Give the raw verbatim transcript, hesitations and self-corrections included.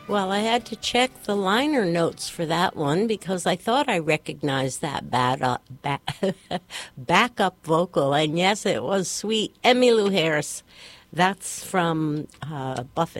Well, I had to check the liner notes for that one because I thought I recognized that bad uh, ba- backup vocal. And yes, it was sweet. Emmylou Harris. That's from uh, Buffett.